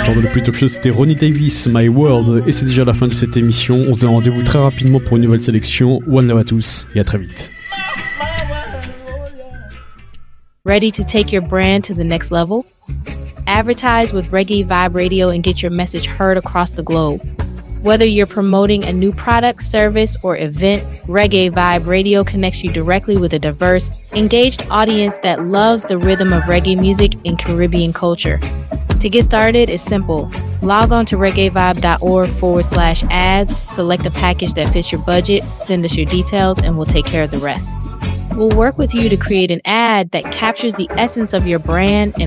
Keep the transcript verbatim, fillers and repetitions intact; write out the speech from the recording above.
l'instant dans le plus top show, c'était Ronnie Davis, My World, et c'est déjà la fin de cette émission. On se donne rendez-vous très rapidement pour une nouvelle sélection. One love à tous et à très vite. Ready to take your brand to the next level? Advertise with Reggae Vibe Radio and get your message heard across the globe. Whether you're promoting a new product, service, or event, Reggae Vibe Radio connects you directly with a diverse, engaged audience that loves the rhythm of reggae music and Caribbean culture. To get started, it's simple. Log on to reggaevibe.org forward slash ads, select a package that fits your budget, send us your details, and we'll take care of the rest. We'll work with you to create an ad that captures the essence of your brand and